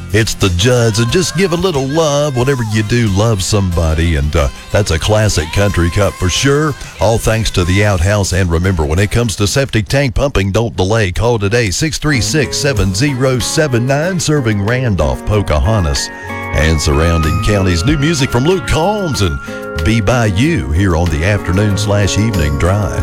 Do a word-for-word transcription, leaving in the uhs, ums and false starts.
It's the Judds, and just give a little love. Whatever you do, love somebody, and uh, that's a classic country cup for sure. All thanks to the Outhouse. And remember, when it comes to septic tank pumping, don't delay. Call today, six three six, seven zero seven nine, serving Randolph, Pocahontas, and surrounding counties. New music from Luke Combs and Be By You here on the afternoon slash evening drive.